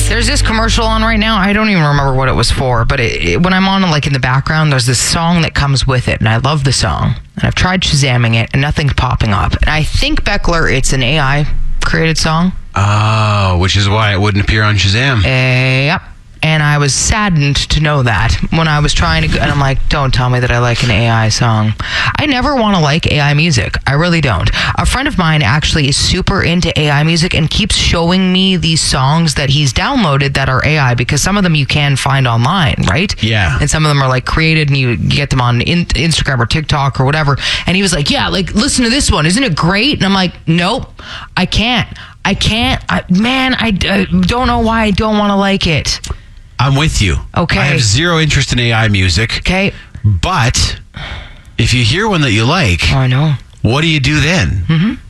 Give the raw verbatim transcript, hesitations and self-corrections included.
There's this commercial on right now. I don't even remember what it was for, but it, it, when I'm on, like, in the background, there's this song that comes with it, and I love the song. And I've tried Shazamming it, and nothing's popping up. And I think, Beckler, it's an A I-created song. Oh, which is why it wouldn't appear on Shazam. Uh, yep. And I was saddened to know that when I was trying to go, and I'm like, don't tell me that I like an A I song. I never want to like A I music. I really don't. A friend of mine actually is super into A I music and keeps showing me these songs that he's downloaded that are A I, because some of them you can find online, right? Yeah. And some of them are like created and you get them on in- Instagram or TikTok or whatever. And he was like, yeah, like, listen to this one. Isn't it great? And I'm like, nope, I can't. I can't. I, man, I, I don't know why I don't want to like it. I'm with you. Okay. I have zero interest in A I music. Okay. But if you hear one that you like, Oh, I know. what do you do then? Mm-hmm.